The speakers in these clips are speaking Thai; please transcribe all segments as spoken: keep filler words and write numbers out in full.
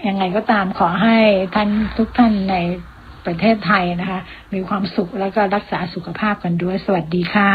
ยังไงก็ตามขอให้ท่านทุกท่านในประเทศไทยนะคะมีความสุขแล้วก็รักษาสุขภาพกันด้วยสวัสดีค่ะ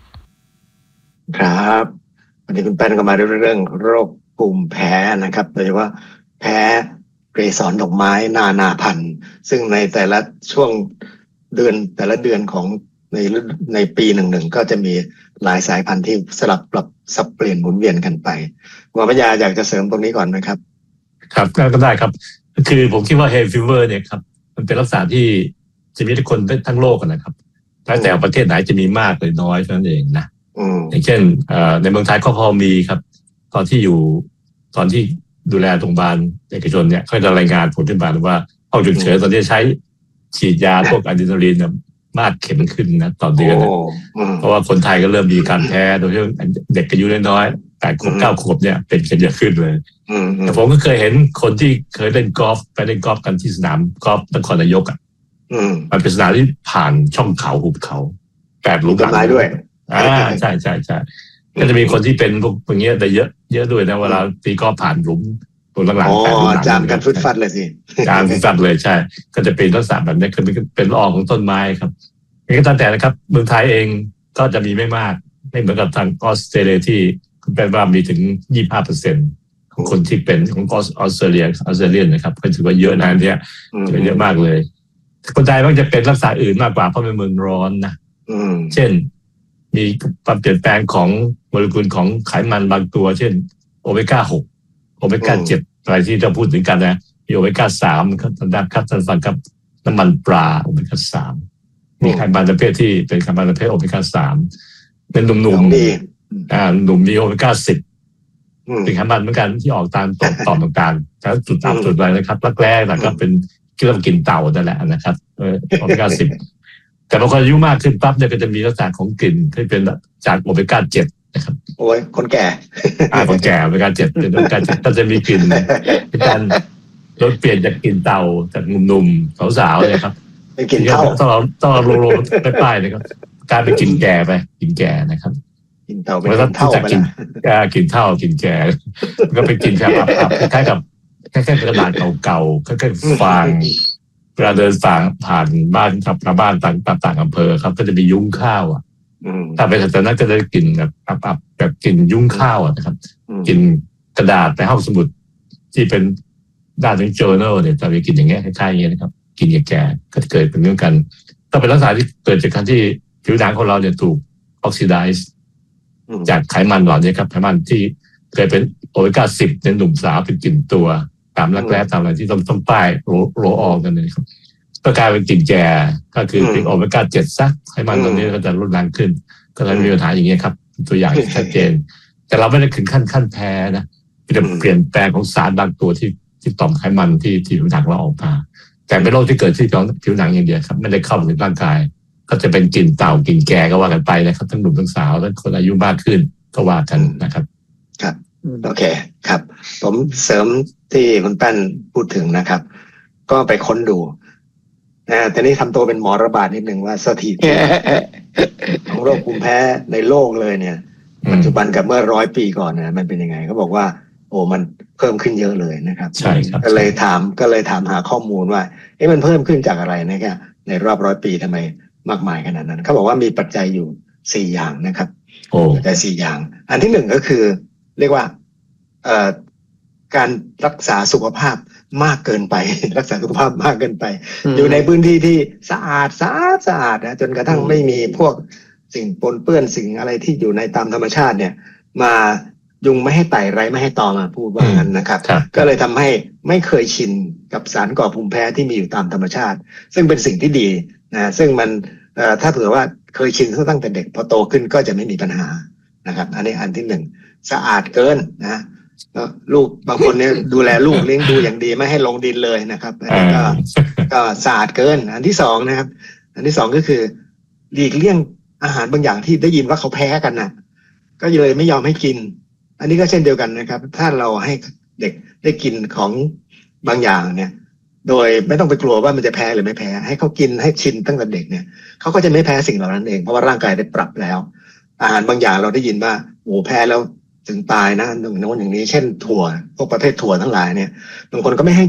ครับวันนี้คุณแป้นก็มาเรื่องเรื่องโรคภูมิแพ้นะครับโดยเฉพาะแพ้เกสรดอกไม้นานาพันธุ์ซึ่งในแต่ละช่วงเดือนแต่ละเดือนของในในปีหนึ่งๆก็จะมีหลายสายพันธุ์ที่สลับปรับสับเปลี่ยนหมุนเวียนกันไปหมอพยาอยากจะเสริมตรงนี้ก่อนไหมครับครับก็ได้ครับคือผมคิดว่า hay fever เนี่ยครับมันเป็นลักษณะที่จะมีทุกคนทั้งโลกนะครับแล้วแต่ประเทศไหนจะมีมากหรือน้อยเท่านั้นเองนะอย่างเช่นในเมืองไทยก็พอมีครับตอนที่อยู่ตอนที่ดูแลโรงพยาบาลเอกชนเนี่ยเขาจะรายงานผลขึ้นมาว่าห้องฉุกเฉินตอนนี้ใช้ฉีดยาพวกอะดรีนาลีนมากเข็มขึ้นนะต่อเดือนเพราะว่าคนไทยก็เริ่มมีการแพ้โดยเฉพาะเด็กอายุน้อยๆแปดขวบเก้าขวบเนี่ยเป็นกันเยอะขึ้นเลยแต่ผมก็เคยเห็นคนที่เคยเล่นกอล์ฟไปเล่นกอล์ฟกันที่สนามกอล์ฟนครนายกอ่ะมันเป็นสนามที่ผ่านช่องเขาหุบเขาแปดลูกกันด้วยอ่าใช่ใช่ใช่ก็จะมีคนที่เป็นพวกอย่างเงี้ยแต่เยอะเยอะด้วยนะเวลาตีกอล์ฟผ่านหลุมตัวหลังๆแต่หลุมหลังจามกันฟึดฟัดเลยสิจามฟึดฟัดเลยใช่ก็จะเป็นลักษณะแบบนี้คือเป็นละอองของต้นไม้ครับนี่ก็ตั้งแต่นะครับเมืองไทยเองก็จะมีไม่มากไม่เหมือนกับทางออสเตรเลียที่คุณแปลว่ามีถึง ยี่สิบห้าเปอร์เซ็นต์ ของคนที่เป็นของออสเตรเลียออสเตรเลียนะครับก็ถือว่าเยอะนะเนี่ยเยอะมากเลยคนไทยมักจะเป็นลักษณะอื่นมากกว่าเพราะเป็นเมืองร้อนนะเช่นมีความเปลี่ยนแปลงของโมเลกุลของไขมันบางตัวเช่นโอเมก้าหกโอเมก้าเจ็ดอะไรที่เราพูดถึงกันนะมีโอเมก้าสามครับท่านครับท่านฟังครับน้ำมันปลาโอเมก้าสามมีไขมันประเภทที่เป็นไขมันประเภทโอเมก้าสามเป็นหนุ่มๆอ่าหนุ่มมีโอเมก้าสิบเป็นไขมันเหมือนกันที่ออกตามต่อต่อต่างๆแล้วจุดต่ำจุดอะไรนะครับแรกๆนะครับเป็นที่เรากินเต่านั่นแหละนะครับโอเมก้าสิบแต่พออายุมากขึ้นปั๊บเนี่ยก็จะมีลักษณะของกลิ่นที่เป็นจากโอเมก้าเจ็ดนะครับโอ้ยคนแก่อ่าคนแก่โอเมก้าเจ็ดเป็นโอเมก้าเจ็ดก็จะมีกลิ่นเป็นการลดเปลี่ยนจากกลิ่นเต่าจากหนุ่มๆสาวๆเนี่ยครับเป็นกลิ่นเต่าต้องเราต้องเราโรยๆใต้ๆนะครับกลายเป็นกลิ่นแก่ไปกลิ่นแก่นะครับกลิ่นเต่าเป็นเท่าไปแล้วกลิ่นเท่ากลิ่นแก่ก็เป็นกลิ่นแบบคล้ายๆกับคล้ายๆกระดาษเก่าๆคล้ายๆฟางเวลาเดินผ่านผ่านบ้านครับบ้านต่างต่างอำเภอครับก็จะมียุ้งข้าวอ่ะถ้าไปแต่นั้นก็จะกลิ่นแบบอับๆแบบกลิ่นยุ้งข้าวอ่ะนะครับกลิ่นกระดาษในห้องสมุดที่เป็นด้านของ journal เนี่ยจะมีกลิ่นอย่างเงี้ยคล้ายๆอย่างเงี้ยนะครับกลิ่นแก่ก็จะเกิดเป็นเรื่องกันต้องเป็นลักษณะที่เกิดจากการที่ผิวหนังของเราเนี่ยถูกออกซิไดซ์จากไขมันเหล่านี้ครับไขมันที่เคยเป็นโอเมก้าสิบในหนุ่มสาวเป็นกลิ่นตัวตามรักแร้ตามอะไรที่ต้องต้องป้ายโรโรออกันเลยครับก็กลายเป็นกลิ่นแก่ก็คือเป็นโอเมก้าเจ็ดซะไขมันตรงนี้ก็จะลดแรงขึ้นก็เลยมีปัญหาอย่างเงี้ยครับตัวอย่างชัดเจนแต่เราไม่ได้ถึงขั้นขั้นแพ้นะเป็นเปลี่ยนแปลงของสารบางตัวที่ที่ต่อมไขมันที่ที่ผิวหนังเราออกมาแต่เป็นโรคที่เกิดที่ผิวหนังอย่างเดียวครับไม่ได้เข้าถึงร่างกายก็จะเป็นกลิ่นเต่ากลิ่นแก่ก็ว่ากันไปนะครับทั้งหนุ่มทั้งสาวทั้งคนอายุมากขึ้นก็ว่ากันนะครับครับโอเคครับผมเสริมที่คุณแป้นพูดถึงนะครับก็ไปค้นดูนะแต่นี่ทำตัวเป็นหมอระบาดนิดนึงว่าสถิติของโรคภูมิแพ้ในโลกเลยเนี่ยปัจจุบันกับเมื่อร้อยปีก่อนนะมันเป็นยังไงเขาบอกว่าโอ้มันเพิ่มขึ้นเยอะเลยนะครับใช่ครับก็เลยถามก็เลยถามหาข้อมูลว่าเอ๊ะมันเพิ่มขึ้นจากอะไรนะครับในรอบร้อยปีทำไมมากมายขนาดนั้นเขาบอกว่ามีปัจจัยอยู่สี่อย่างนะครับโอ้ปัจจัยสี่อย่างอันที่หนึ่งก็คือเรียกว่าเอ่อการรักษาสุขภาพมากเกินไปรักษาสุขภาพมากเกินไปอยู่ในพื้นที่ที่สะอาดสะอาดสะอาดนะจนกระทั่งไม่มีพวกสิ่งปนเปื้อนสิ่งอะไรที่อยู่ในตามธรรมชาติเนี่ยมายุงไม่ให้ไต่ไรไม่ให้ตอมาพูดว่างั้นนะครับก็เลยทำให้ไม่เคยชินกับสารก่อภูมิแพ้ที่มีอยู่ตามธรรมชาติซึ่งเป็นสิ่งที่ดีนะซึ่งมันเอ่อถ้าเผื่อว่าเคยชินตั้งแต่เด็กพอโตขึ้นก็จะไม่มีปัญหานะครับอันนี้อันที่หนึ่งสะอาดเกินนะลูกบางคนเนี่ยดูแลลูกเลี้ยงดูอย่างดีไม่ให้ลงดินเลยนะครับอันนี้ก็ก็สะอาดเกินอันที่สองนะครับอันที่สองก็คือหลีกเลี่ยงอาหารบางอย่างที่ได้ยินว่าเขาแพ้กันนะก็เลยไม่ยอมให้กินอันนี้ก็เช่นเดียวกันนะครับถ้าเราให้เด็กได้กินของบางอย่างเนี่ยโดยไม่ต้องไปกลัวว่ามันจะแพ้หรือไม่แพ้ให้เขากินให้ชินตั้งแต่เด็กเนี่ยเขาก็จะไม่แพ้สิ่งเหล่านั้นเองเพราะว่าร่างกายได้ปรับแล้วอาหารบางอย่างเราได้ยินว่าโอ้แพ้แล้วถึงตายนะหนึ่งโน้นอย่างนี้เช่นถั่วพวกประเภทถั่วทั้งหลายเนี่ยบางคนก็ไม่ให้